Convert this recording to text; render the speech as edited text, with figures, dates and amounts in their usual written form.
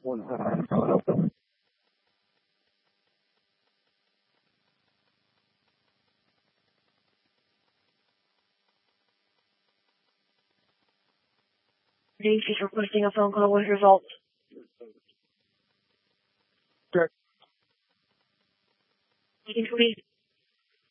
Dave is requesting a phone call with results. Sure. You can please